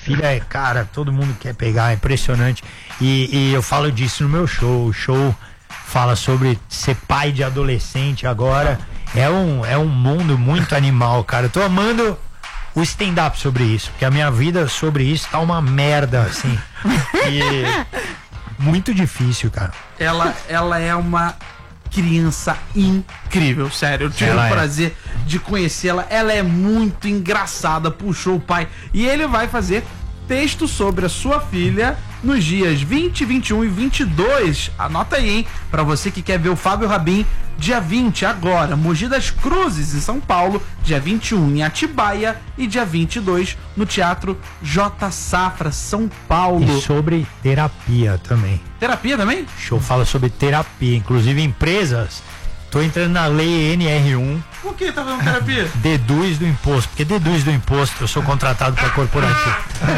filha cara, todo mundo quer pegar, é impressionante. E eu falo disso no meu show. O show fala sobre ser pai de adolescente agora. É um mundo muito animal, cara. Eu tô amando o stand-up sobre isso, porque a minha vida sobre isso tá uma merda, assim. E muito difícil, cara. Ela é uma criança incrível, sério. Eu tive o prazer de conhecê-la. Ela é muito engraçada, puxou o pai. E ele vai fazer texto sobre a sua filha nos dias 20, 21 e 22. Anota aí, hein? Pra você que quer ver o Fábio Rabin, dia 20 agora, Mogi das Cruzes, em São Paulo, dia 21 em Atibaia e dia 22 no Teatro J. Safra, São Paulo. E sobre terapia também. Terapia também? Show fala sobre terapia, inclusive empresas. Tô entrando na lei NR1. Por que tá fazendo terapia? Deduz do imposto, porque deduz do imposto, eu sou contratado para corporativo.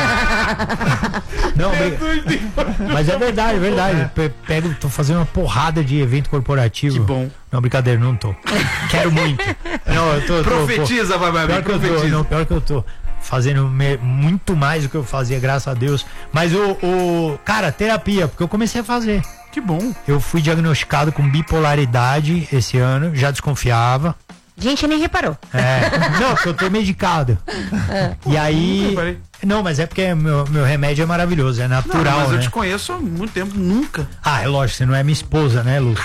Não, mas é verdade, é verdade. Tô fazendo uma porrada de evento corporativo. Que bom. Não, brincadeira, não tô. Quero muito. Não, eu tô. Profetiza, vai, pior que eu tô fazendo muito mais do que eu fazia, graças a Deus. Mas cara, terapia, porque eu comecei a fazer. Que bom. Eu fui diagnosticado com bipolaridade esse ano, já desconfiava. Gente, nem reparou. Não, porque eu tô medicado. E aí... Não, mas é porque meu remédio é maravilhoso, é natural, mas né? eu te conheço há muito tempo, nunca. Ah, é lógico, você não é minha esposa, né, Lu?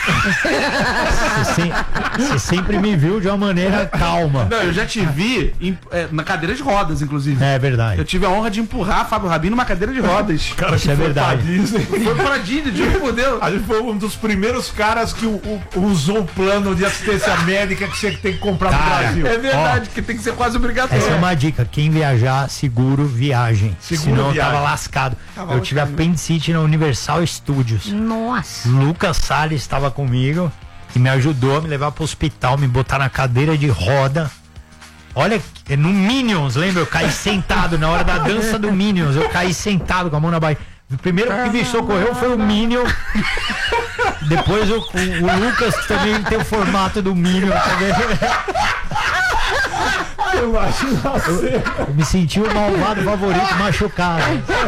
Você sempre me viu de uma maneira calma. Não, eu já te vi na cadeira de rodas, inclusive. É verdade. Eu tive a honra de empurrar Fábio Rabin numa cadeira de rodas. Cara, isso é verdade. Foi pra Disney, juro por Deus. A gente foi um dos primeiros caras que usou o plano de assistência médica que você tem que comprar no Brasil. É verdade, que tem que ser quase obrigatório. Essa é uma dica, quem viajar, seguro viagem. Senão viagem. tava lascado. Eu tive apendicite na Universal Studios. Nossa. Lucas Salles estava comigo e me ajudou a me levar pro hospital, me botar na cadeira de roda. Olha, no Minions, lembra? Eu caí sentado na hora da dança do Minions. Eu caí sentado com a mão na barriga. O primeiro que me socorreu foi o Minion. Depois o Lucas, que também tem o formato do Minion também. Eu me senti o malvado favorito machucado.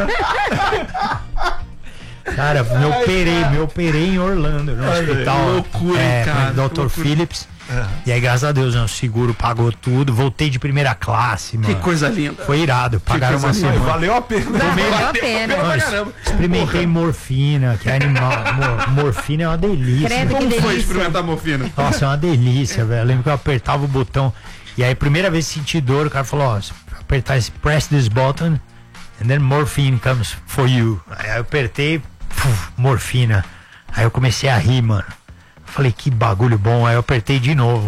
Cara, me operei em Orlando, no hospital. Loucura, cara. Dr. Phillips. E aí, graças a Deus, o seguro pagou tudo. Voltei de primeira classe, mano. Que coisa linda. Foi irado. Pagaram uma semana. Valeu a pena. Valeu a pena. Experimentei morfina, que é animal. Morfina é uma delícia. Credo, que Como foi delícia. experimentar morfina? Nossa, é uma delícia, velho. Eu lembro que eu apertava o botão. E aí, primeira vez que senti dor, o cara falou, ó, apertar esse, press this button, and then morphine comes for you. Aí eu apertei, morfina. Aí eu comecei a rir, mano. Falei, que bagulho bom. Aí eu apertei de novo,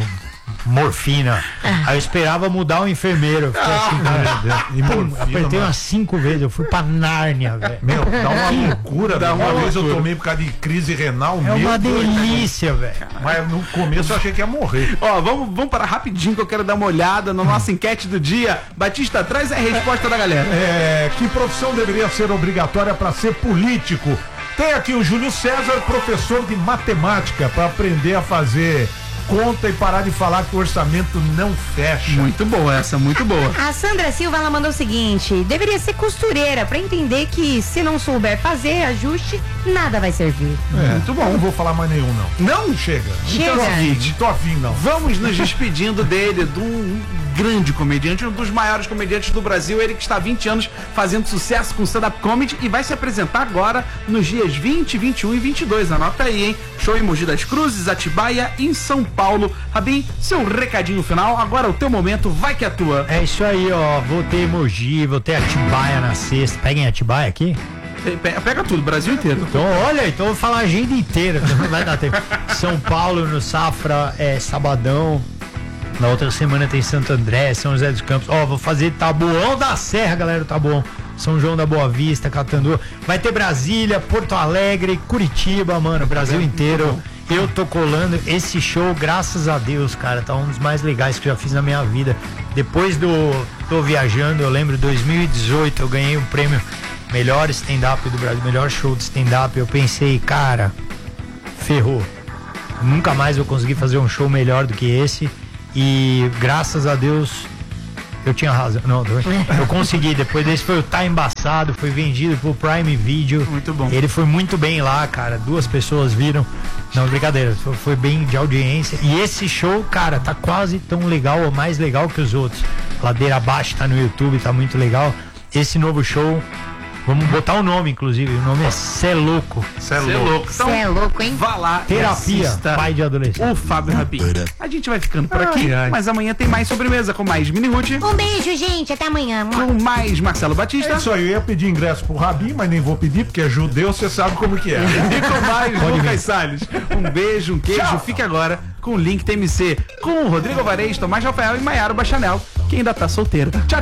morfina. Aí eu esperava mudar o enfermeiro. Eu fiquei assim, cara, apertei umas 5 vezes. Eu fui pra Nárnia, velho. Meu, dá uma loucura. Uma vez eu tomei por causa de crise renal. É uma delícia, velho. Mas no começo eu achei que ia morrer. Ó, vamos parar rapidinho que eu quero dar uma olhada na nossa enquete do dia. Batista, traz a resposta da galera. Que profissão deveria ser obrigatória para ser político? Tem aqui o Júlio César, professor de matemática, para aprender a fazer conta e parar de falar que o orçamento não fecha. Muito boa essa, muito boa. A Sandra Silva, ela mandou o seguinte: deveria ser costureira pra entender que se não souber fazer ajuste, nada vai servir. Muito bom. Não vou falar mais nenhum, não. Não? Chega. Chega. Não tô afim, não. Vamos nos despedindo dele, de um grande comediante, um dos maiores comediantes do Brasil, ele que está há 20 anos fazendo sucesso com stand-up comedy e vai se apresentar agora nos dias 20, 21 e 22. Anota aí, hein? Show em Mogi das Cruzes, Atibaia, em São Paulo. Rabin, seu recadinho final, agora é o teu momento, vai que é tua. É isso aí, ó. Voltei em Mogi, voltei Atibaia na sexta. Peguem Atibaia aqui? Pega tudo, Brasil inteiro. Então, olha, então eu vou falar a agenda inteira, não vai dar tempo. São Paulo, no Safra, sabadão. Na outra semana tem Santo André, São José dos Campos. Ó, vou fazer Taboão da Serra, galera do Taboão. São João da Boa Vista, Catandu. Vai ter Brasília, Porto Alegre, Curitiba, mano, Brasil inteiro. Eu tô colando esse show, graças a Deus, cara, tá um dos mais legais que eu já fiz na minha vida. Depois Tô Viajando, eu lembro, 2018, eu ganhei um prêmio melhor stand-up do Brasil, melhor show de stand-up. Eu pensei, cara, ferrou. Nunca mais vou conseguir fazer um show melhor do que esse. E graças a Deus Eu tinha razão. Não, eu consegui. Depois desse foi o Tá Embaçado, foi vendido pro Prime Video. Muito bom. Ele foi muito bem lá, cara. 2 pessoas viram. Não, brincadeira. Foi bem de audiência. E esse show, cara, tá quase tão legal ou mais legal que os outros. Ladeira Abaixo tá no YouTube, tá muito legal. Esse novo show, vamos botar o nome, inclusive. O nome é Cê é Louco. Cê é louco. Você é louco, hein? Vá lá e Terapia, assista pai de adolescente. o Fábio Rabin. A gente vai ficando por aqui, mas amanhã tem mais sobremesa com mais Mini Ruth, Um beijo, gente. Até amanhã. com mais Marcelo Batista É isso aí, eu ia pedir ingresso pro Rabin, mas nem vou pedir, porque é judeu, você sabe como que é. e com mais Lucas Salles. Um beijo, um queijo. Tchau. Fique agora com o Link TMC, com o Rodrigo Alvarez, Tomás Rafael e Maiara Bachanel, que ainda tá solteiro. Tchau, tchau.